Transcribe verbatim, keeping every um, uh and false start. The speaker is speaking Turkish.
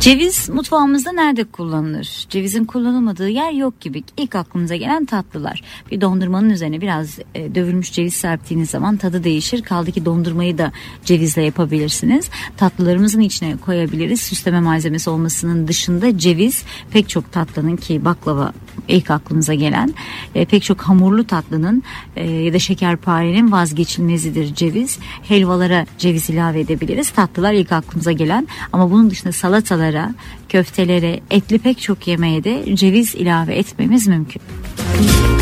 Ceviz mutfağımızda nerede kullanılır? Cevizin kullanılmadığı yer yok gibi. İlk aklımıza gelen tatlılar. Bir dondurmanın üzerine biraz e, dövülmüş ceviz serptiğiniz zaman tadı değişir. Kaldı ki dondurmayı da cevizle yapabilirsiniz. Tatlılarımızın içine koyabiliriz. Süsleme malzemesi olmasının dışında ceviz pek çok tatlının, ki baklava ilk aklımıza gelen, e, pek çok hamurlu tatlının e, ya da şekerparenin vazgeçilmezidir ceviz. Helvalara ceviz ilave edebiliriz. Tatlılar ilk aklımıza gelen, ama bunun dışında salatalar, köftelere, etli pek çok yemeğe de ceviz ilave etmemiz mümkün.